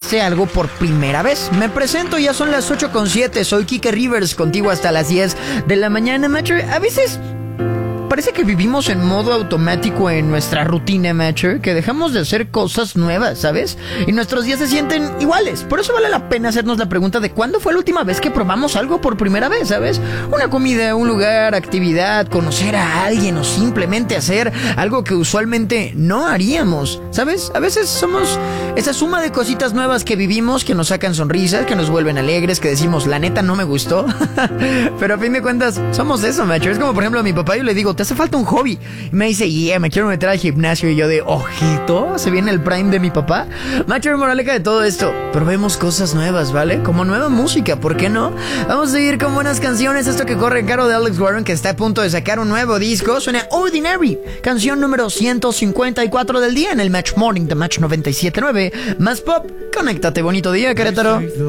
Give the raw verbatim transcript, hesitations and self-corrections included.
probaste algo por primera vez? Me presento, ya son las ocho con siete, soy Kike Rivers, contigo hasta las diez de la mañana, macho. A veces parece que vivimos en modo automático en nuestra rutina, macho, que dejamos de hacer cosas nuevas, ¿sabes? Y nuestros días se sienten iguales. Por eso vale la pena hacernos la pregunta de ¿cuándo fue la última vez que probamos algo por primera vez, ¿sabes? Una comida, un lugar, actividad, conocer a alguien o simplemente hacer algo que usualmente no haríamos, ¿sabes? A veces somos esa suma de cositas nuevas que vivimos, que nos sacan sonrisas, que nos vuelven alegres, que decimos, la neta no me gustó. Pero a fin de cuentas, somos eso, macho. Es como, por ejemplo, a mi papá yo le digo, te hace falta un hobby. Y me dice, yeah, me quiero meter al gimnasio. Y yo de, ojito, se viene el prime de mi papá. Macho, moraleja de todo esto, probemos cosas nuevas, ¿vale? Como nueva música, ¿por qué no? Vamos a seguir con buenas canciones. Esto que corre a cargo de Alex Warren, que está a punto de sacar un nuevo disco, suena Ordinary, canción número ciento cincuenta y cuatro del día en el Match Morning de Match noventa y siete punto nueve. Más pop, conéctate, bonito día, Querétaro.